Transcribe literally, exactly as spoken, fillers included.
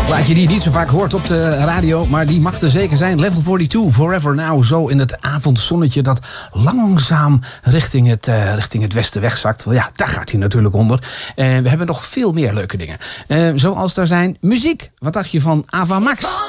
Plaatje die je niet zo vaak hoort op de radio, maar die mag er zeker zijn. Level tweeënveertig, Forever Now. Zo in het avondzonnetje dat langzaam richting het, uh, richting het westen wegzakt. Wel ja, daar gaat hij natuurlijk onder. En uh, we hebben nog veel meer leuke dingen. Uh, zoals daar zijn muziek. Wat dacht je van Ava Max?